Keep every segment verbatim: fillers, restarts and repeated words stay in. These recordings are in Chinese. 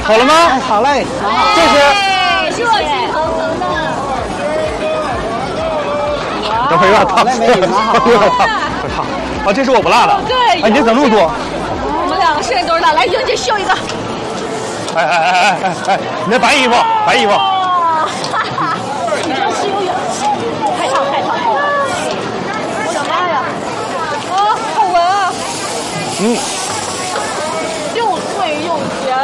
好了吗？ 好嘞， 这是热气腾腾的。 等会儿有点烫，有点烫，有点烫。啊，这是我不辣的。 对。 哎，你怎么那么多？ 我们两个摄影都是辣，来，英姐秀一个。 哎哎哎哎哎哎，你那白衣服，白衣服。 哦，哈哈，你这是有点太烫太烫太烫。我的妈呀！啊，好闻啊！ 嗯。 又脆又甜。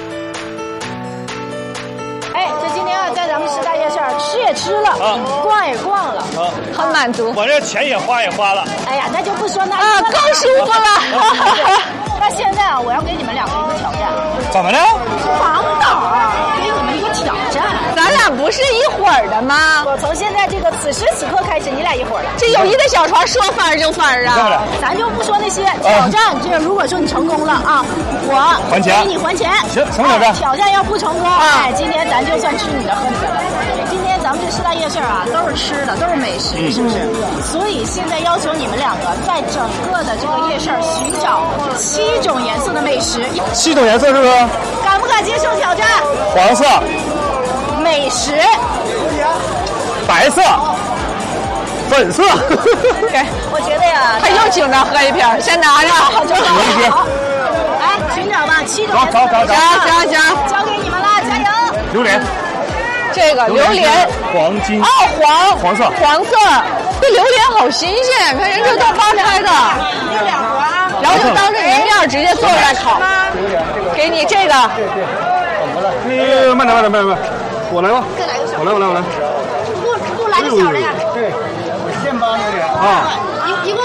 哎，这今天啊，在咱们师大夜市吃也吃了，啊、逛也逛了，啊、很满足。 我这钱也花也花了。 哎呀，那就不说那啊，更舒服了。那现在啊，我要给你们两个一个挑战。 怎么的？ 王导给你们一个挑战。 咱俩不是一伙儿的吗？ 我从现在这个此时此刻开始，你俩一伙儿了。 这友谊的小船说翻儿就翻儿啊！ 咱就不说那些挑战，这如果说你成功了啊，我还钱给你还钱。 行，什么挑战？ 挑战要不成功，哎，今天咱就算吃你的喝你的了。今天咱们这师大夜市啊，都是吃的，都是美食，是不是？所以现在要求你们两个在整个的这个夜市寻找七种颜色的美食。 七种颜色是不是？ 敢不敢接受挑战？ 黄色。 美食。 白色。粉色。 对，我觉得呀， 他又请他喝一瓶，先拿着。 好，就好。来寻找吧，七种颜色。 找找找。 行行行， 交给你们了，加油！ 榴莲。 这个榴莲。 黄金。 哦，黄。 黄色。 黄色。这榴莲好新鲜，看人这都剥开的。 这两盒啊。 然后就当着您面直接做出来烤。给你这个。 你慢点慢点慢点慢点，我来吧。 再来个小。 我来我来我来。 不不来个小的呀。 对，我现包榴莲啊。